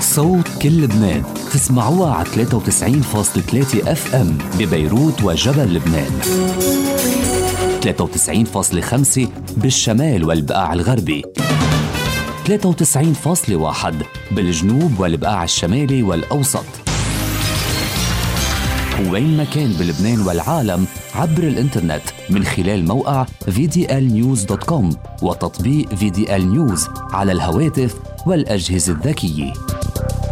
صوت كل لبنان تسمعوها على 93.3 FM ببيروت وجبل لبنان، 93.5 بالشمال والبقاع الغربي، 93.1 بالجنوب والبقاع الشمالي والأوسط، وين ما كان بلبنان والعالم عبر الإنترنت من خلال موقع vdlnews.com وتطبيق VDL News على الهواتف والأجهزة الذكية.